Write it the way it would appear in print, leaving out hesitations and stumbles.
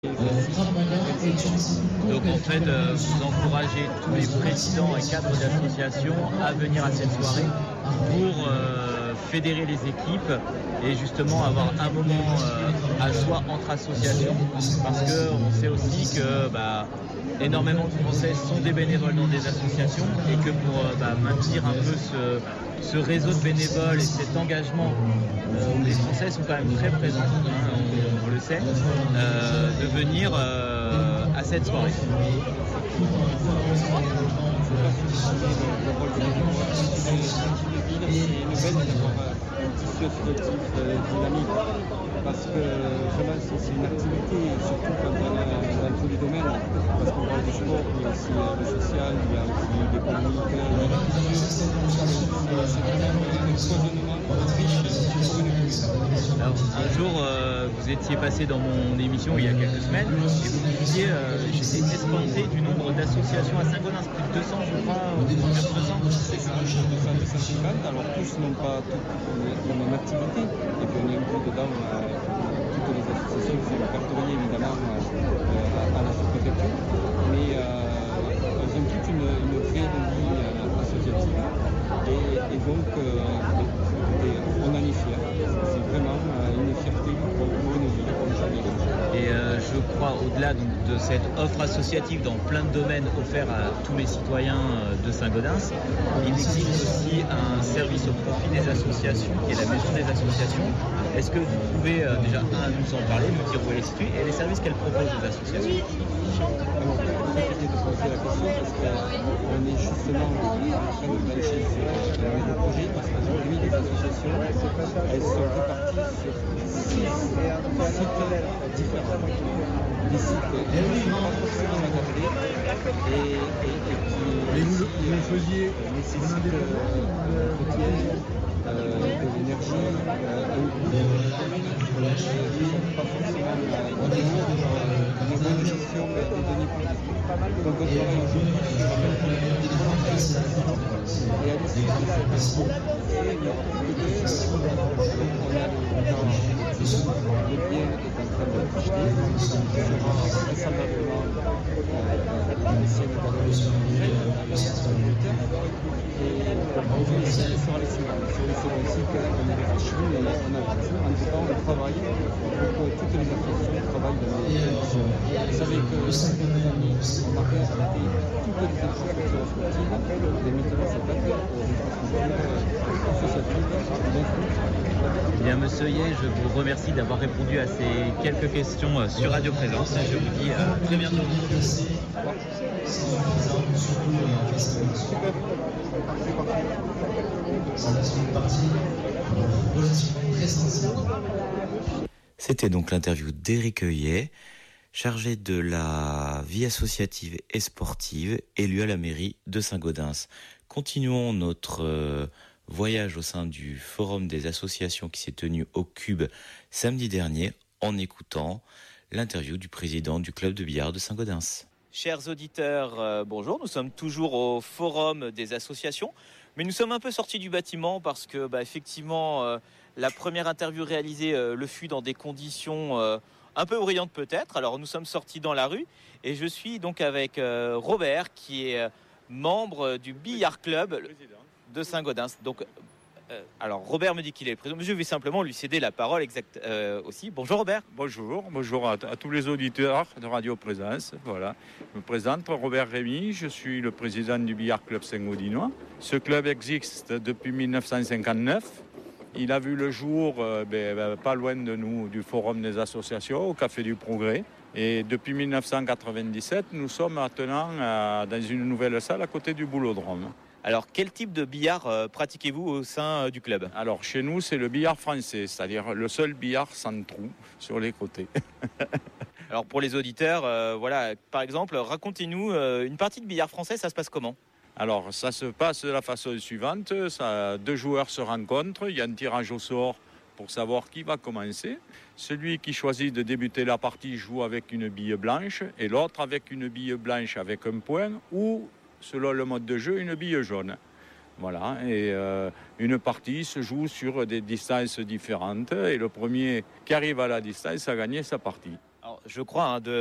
Donc en fait, vous encouragez tous les présidents et cadres d'associations à venir à cette soirée pour fédérer les équipes et justement avoir un moment à soi entre associations, parce qu'on sait aussi que énormément de Français sont des bénévoles dans des associations et que pour maintenir un peu ce réseau de bénévoles et cet engagement où les Français sont quand même très présents, on le sait, de venir à cette soirée. Dynamique, parce que vraiment c'est une activité, surtout quand on est dans tous les domaines, parce qu'on parle du sport, il y a aussi le social, il y a aussi l'économique, c'est vraiment un foisonnement riche pour une commune. Alors, un jour, vous étiez passé dans mon émission il y a quelques semaines et vous me disiez j'étais espanté du nombre d'associations à Saint-Gaudens, plus de 200 je crois, ou 200. C'est ça, 250, alors tous n'ont pas toutes la même activité, et puis on est inclus dedans toutes les associations qui sont répertoriées évidemment à la sous-préfecture, mais elles ont toute une vraie vie associative, et donc on en est fiers. C'est vraiment une fierté pour une ville comme Saint-Gaudens. Et je crois, au-delà donc, de cette offre associative dans plein de domaines offert à tous les citoyens de Saint-Gaudens, il existe aussi un service au profit des associations, qui est la maison des associations. Est-ce que vous pouvez déjà, nous en parler, nous dire où elle est située, et les services qu'elle propose aux associations? Alors, compliqué de poser la question parce qu'on est justement en train de plancher sur un nouveau projet, parce qu'aujourd'hui les associations, elles sont réparties sur 6 sites différents. Des sites qui sont pas forcément encadrés et qui nécessitent de l'énergie, un coût pour la commune, qui ne sont pas forcément une bonne gestion des données publiques. Donc on travaille aujourd'hui sur la politique des financements et à l'issue de cette activité, il y aura plus de on a le bien est en train d'être acheté, il sera vraisemblablement laissé une valeur et le site sera les suivants. Sur le second cycle, on est réfléchi, mais on avance. En tout cas, on travaille pour que toutes les associations travaillent dans les conditions. Vous savez que on a réinvité toutes les infrastructures sportives, et maintenant s'attaque aux infrastructures associatives. Bien, monsieur Yeh, je vous remercie d'avoir répondu à ces quelques questions sur Radio Présence. Je vous dis à très bientôt. C'était donc l'interview d'Éric Heuillet, chargé de la vie associative et sportive, élu à la mairie de Saint-Gaudens. Continuons notre voyage au sein du forum des associations qui s'est tenu au Cube samedi dernier en écoutant l'interview du président du club de billard de Saint-Gaudens. Chers auditeurs, bonjour, nous sommes toujours au forum des associations, mais nous sommes un peu sortis du bâtiment parce que effectivement la première interview réalisée le fut dans des conditions un peu bruyantes peut-être. Alors nous sommes sortis dans la rue et je suis donc avec Robert qui est membre du billard club de Saint-Gaudens. Donc alors Robert me dit qu'il est le président, mais je vais simplement lui céder la parole aussi. Bonjour Robert. Bonjour à tous les auditeurs de Radio Présence. Voilà, je me présente Robert Rémy, je suis le président du billard club Saint-Gaudinois. Ce club existe depuis 1959. Il a vu le jour pas loin de nous du Forum des associations au Café du Progrès. Et depuis 1997, nous sommes maintenant dans une nouvelle salle à côté du Boulodrome. Alors, quel type de billard pratiquez-vous au sein du club ? Alors, chez nous, c'est le billard français, c'est-à-dire le seul billard sans trou sur les côtés. Alors, pour les auditeurs, par exemple, racontez-nous une partie de billard français, ça se passe comment ? Alors, ça se passe de la façon suivante. Deux joueurs se rencontrent, il y a un tirage au sort pour savoir qui va commencer. Celui qui choisit de débuter la partie joue avec une bille blanche et l'autre avec une bille blanche avec un point ou, selon le mode de jeu, une bille jaune. Voilà, et une partie se joue sur des distances différentes et le premier qui arrive à la distance a gagné sa partie. je crois, hein,